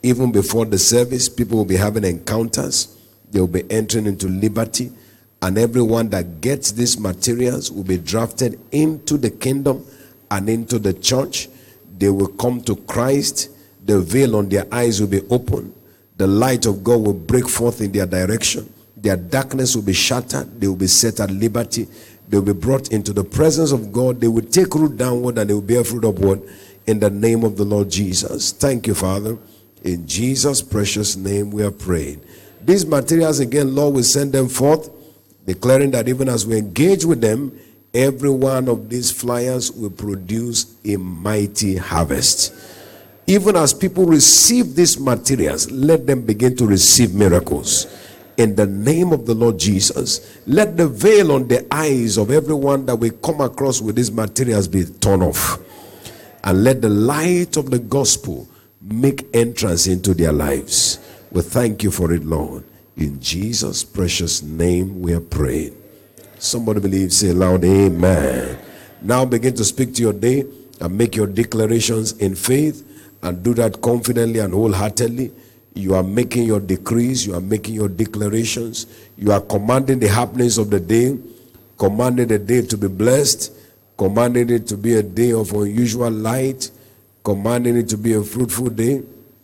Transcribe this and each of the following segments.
Even before the service, people will be having encounters. They will be entering into liberty. And everyone that gets these materials will be drafted into the kingdom and into the church. They will come to Christ. The veil on their eyes will be opened. The light of God will break forth in their direction. Their darkness will be shattered. They will be set at liberty. They will be brought into the presence of God. They will take root downward and they will bear fruit upward in the name of the Lord Jesus. Thank you, Father. In Jesus' precious name we are praying. These materials again, Lord, will send them forth, declaring that even as we engage with them, every one of these flyers will produce a mighty harvest. Even as people receive these materials, let them begin to receive miracles. In the name of the Lord Jesus, let the veil on the eyes of everyone that we come across with these materials be torn off. And let the light of the gospel make entrance into their lives. We thank you for it, Lord. In Jesus' precious name we are praying. Somebody believe, say loud, amen. Now begin to speak to your day and make your declarations in faith, and do that confidently and wholeheartedly. You are making your decrees, you are making your declarations, you are commanding the happenings of the day, commanding the day to be blessed, commanding it to be a day of unusual light, commanding it to be a fruitful day,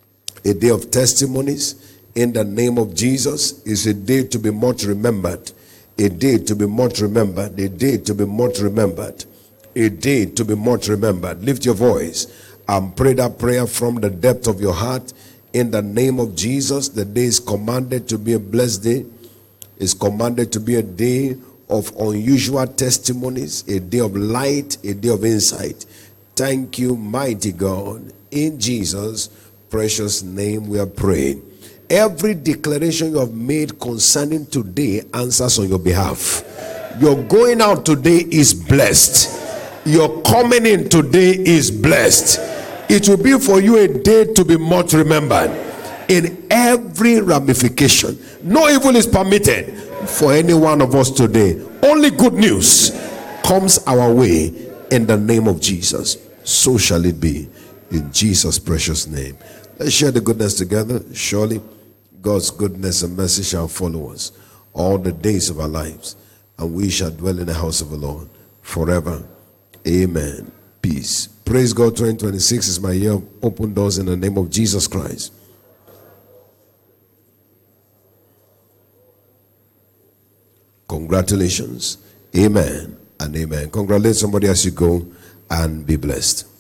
a day of testimonies. In the name of Jesus, is a day to be much remembered, a day to be much remembered, a day to be much remembered, a day to be much remembered. Lift your voice and pray that prayer from the depth of your heart. In the name of Jesus, the day is commanded to be a blessed day. It's commanded to be a day of unusual testimonies, a day of light, a day of insight. Thank you, mighty God. In Jesus' precious name we are praying. Every declaration you have made concerning today answers on your behalf. Your going out today is blessed. Your coming in today is blessed. It will be for you a day to be much remembered in every ramification. No evil is permitted for any one of us today. Only good news comes our way in the name of Jesus. So shall it be in Jesus' precious name. Let's share the goodness together. Surely God's goodness and mercy shall follow us all the days of our lives, and we shall dwell in the house of the Lord forever. Amen. Peace. Praise God. 2026 is my year of open doors in the name of Jesus Christ. Congratulations. Amen and amen. Congratulate somebody as you go and be blessed.